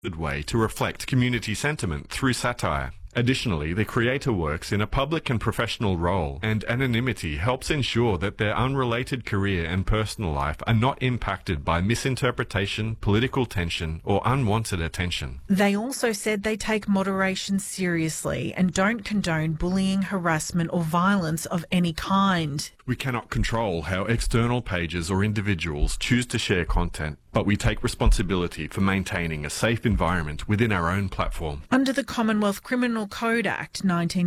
way to reflect community sentiment through satire. Additionally, the creator works in a public and professional role, and anonymity helps ensure that their unrelated career and personal life are not impacted by misinterpretation, political tension, or unwanted attention. They also said they take moderation seriously and don't condone bullying, harassment, or violence of any kind. We cannot control how external pages or individuals choose to share content, but we take responsibility for maintaining a safe environment within our own platform. Under the Commonwealth Criminal Code Act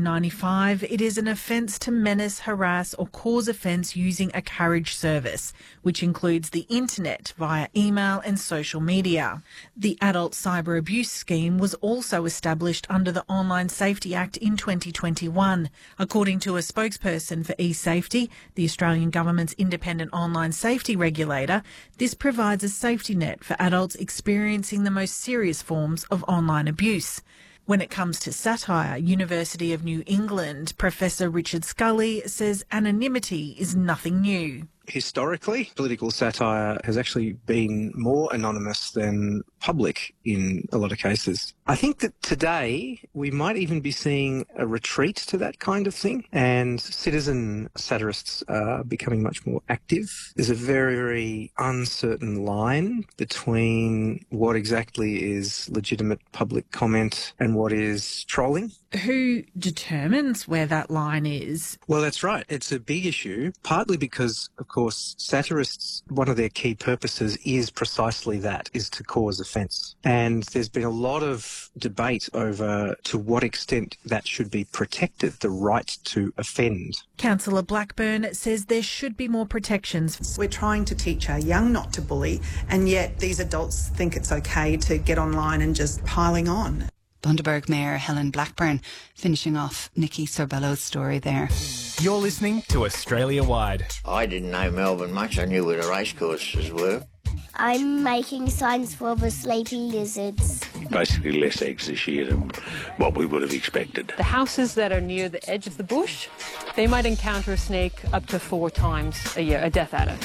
1995, it is an offence to menace, harass or cause offence using a carriage service, which includes the internet via email and social media. The Adult Cyber Abuse Scheme was also established under the Online Safety Act in 2021. According to a spokesperson for eSafety, the Australian Government's independent online safety regulator, this provides a safety net for adults experiencing the most serious forms of online abuse. When it comes to satire, University of New England Professor Richard Scully says anonymity is nothing new. Historically, political satire has actually been more anonymous than public in a lot of cases. I think that today we might even be seeing a retreat to that kind of thing, and citizen satirists are becoming much more active. There's a very, very uncertain line between what exactly is legitimate public comment and what is trolling. Who determines where that line is? Well, that's right. It's a big issue, partly because, of course, satirists, one of their key purposes is precisely that, is to cause offence. And there's been a lot of debate over to what extent that should be protected, the right to offend. Councillor Blackburn says there should be more protections. We're trying to teach our young not to bully, and yet these adults think it's okay to get online and just piling on. Bundaberg Mayor Helen Blackburn finishing off Nikki Sorbello's story there. You're listening to Australia Wide. I didn't know Melbourne much. I knew where the racecourses were. I'm making signs for the sleepy lizards. Basically less eggs this year than what we would have expected. The houses that are near the edge of the bush, they might encounter a snake up to 4 times a year, a death adder.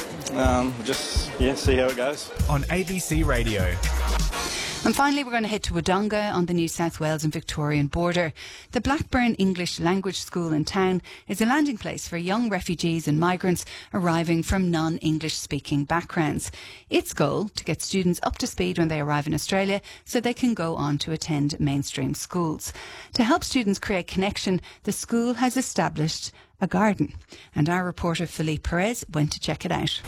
See how it goes. On ABC Radio. And finally, we're going to head to Wodonga on the New South Wales and Victorian border. The Blackburn English Language School in town is a landing place for young refugees and migrants arriving from non-English speaking backgrounds. Its goal, to get students up to speed when they arrive in Australia so they can go on to attend mainstream schools. To help students create connection, the school has established a garden. And our reporter Philippe Perez went to check it out.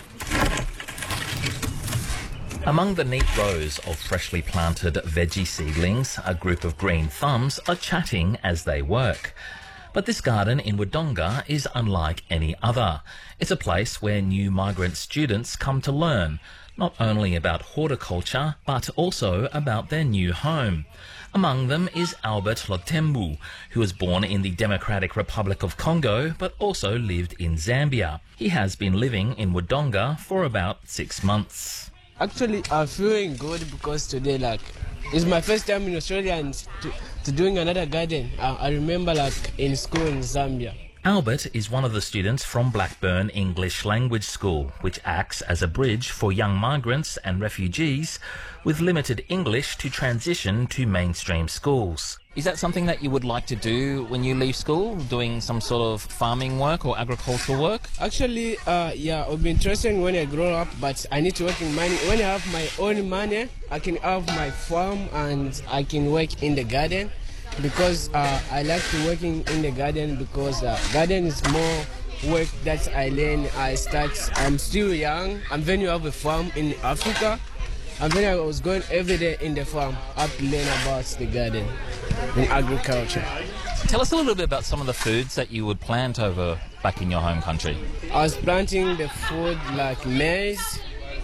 Among the neat rows of freshly planted veggie seedlings, a group of green thumbs are chatting as they work. But this garden in Wodonga is unlike any other. It's a place where new migrant students come to learn, not only about horticulture, but also about their new home. Among them is Albert Lotembu, who was born in the Democratic Republic of Congo, but also lived in Zambia. He has been living in Wodonga for about 6 months. Actually, I'm feeling good because today, it's my first time in Australia and to doing another garden. I remember, in school in Zambia. Albert is one of the students from Blackburn English Language School, which acts as a bridge for young migrants and refugees with limited English to transition to mainstream schools. Is that something that you would like to do when you leave school, doing some sort of farming work or agricultural work? Actually, I'll be interested when I grow up, but I need to work in money. When I have my own money, I can have my farm and I can work in the garden because I like to work in the garden because garden is more work that I learn. I'm still young, and then you have a farm in Africa. And then I was going every day in the farm up to learn about the garden and agriculture. Tell us a little bit about some of the foods that you would plant over back in your home country. I was planting the food like maize,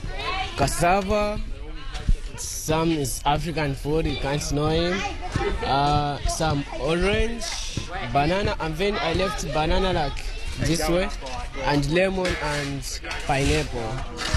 cassava, some is African food, you can't know him, some orange, banana, and then I left banana this way, and lemon and pineapple.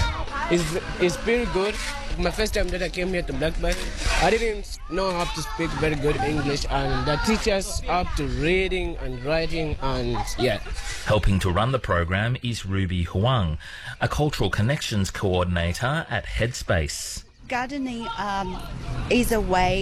It's pretty good. My first time that I came here to Blackburn, I didn't know how to speak very good English, and the teachers up to reading and writing and Helping to run the program is Ruby Huang, a cultural connections coordinator at Headspace. gardening is a way